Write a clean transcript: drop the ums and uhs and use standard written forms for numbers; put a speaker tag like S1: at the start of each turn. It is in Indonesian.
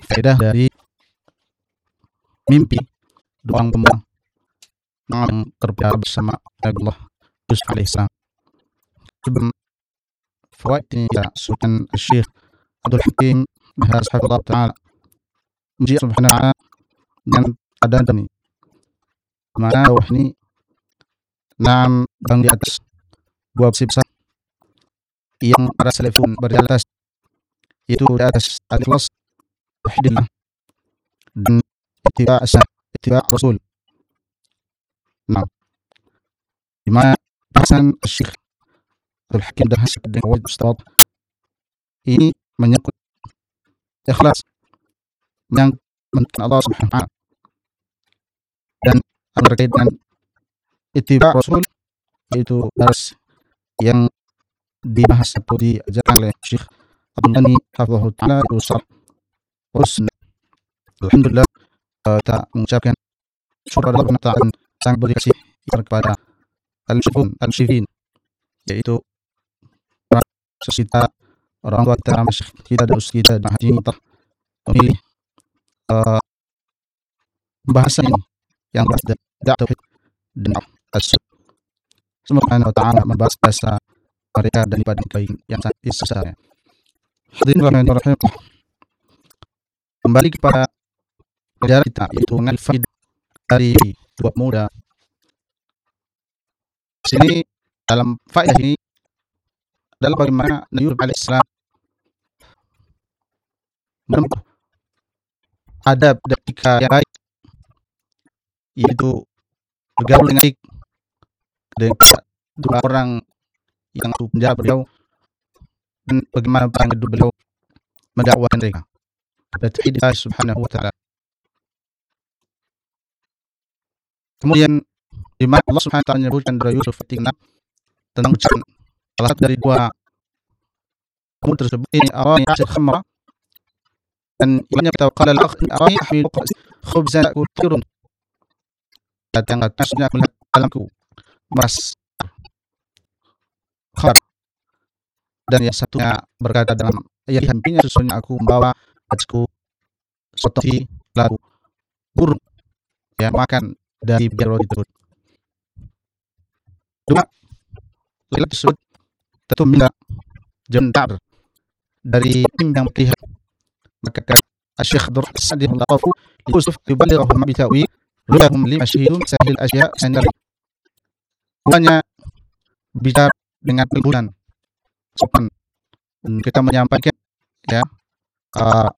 S1: faedah dari mimpi dua orang pemuda yang terpelihara bersama Allah Yusuf alaihissalam. Sebelum fawaid ini ya Sultan Syekh Abdul Hakim Bahas Hafizahullah Ta'ala Muji subhanahu wa ta'ala dengan ada ini mana bawah ini nam bang di atas dua besi besar yang para salafun berjalan atas, itu di atas al-ikhlas wahidillah dan ittiba' Rasul. Nah, di mana bahasan Syekh Abdul Hakim dan Hasyik dan Wajib Ustad ini menyangkut ikhlas yang menyangkut Allah subhanahu wa ta'ala dan berkaitan dengan ittiba' Rasul, yaitu bahas yang dibahas atau diajarkan oleh Syekh Abdul Ghani Hafizahullah Ta'ala itu Sharh Sunnah. Alhamdulillah, kita mengucapkan syukur Allah Ta'ala dan sangat berterima kasih kepada al-Syifin, yaitu kita orang tua kita, Syekh kita dan ustaz kita dan hati kita memilih pembahasan ini yang berbahas tauhid dan as-sunnah. Semoga Allah Ta'ala membahas bahasa mereka daripada yang sangat besar. Hadirin rahimahullah, kembali kepada pelajaran kita, yaitu mengenai faedah dari dua pemuda. Sini dalam faedah ini adalah bagaimana Nabi Yusuf alaihissalam menempuh adab dan etika yang baik, yaitu bergaul dengan baik dengan dua orang yang penjara beliau, dan bagaimana beliau mendakwahkan mereka kepada Allah subhanahu wa ta'ala. Kemudian di mana Allah subhanahu wa ta'ala menyebutkan dari Yusuf tentang ucapan salah satu dari dua kaum tersebut, ini arani asyir khamra, dan imannya kita qala al-akh arani ahmilu khubzan kutirun, yang maksudnya melihat dalamku beras khamr, dan yang satunya berkata dalam ayat sampingnya, sesungguhnya aku membawa atasku suatu lalu burung ya makan dari roti tersebut. Dua laki-laki tersebut tentu minta jentar dari tim yang berpihak, maka Syekh Abdul Hakim Al-Qafu Yusuf yuballighuhum bi ta'wil lahum lima syahidun sahil asya sandari. Hanya bicara dengan kelembutan sopan, kita menyampaikan ya